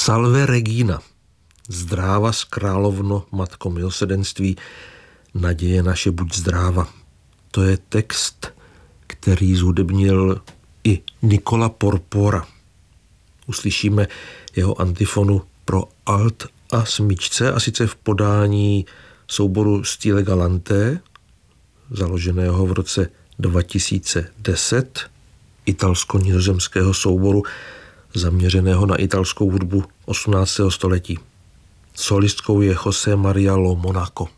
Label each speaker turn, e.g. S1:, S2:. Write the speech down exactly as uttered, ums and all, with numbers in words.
S1: Salve Regina, zdráva z královno, matko milosrdenství, naděje naše, buď zdráva. To je text, který zhudebnil i Nicola Porpora. Uslyšíme jeho antifonu pro alt a smyčce, a sice v podání souboru Stile Galante, založeného v roce dva tisíce deset, italsko-nizozemského souboru zaměřeného na italskou hudbu osmnáctého století. Solistkou je José María Lo Monaco.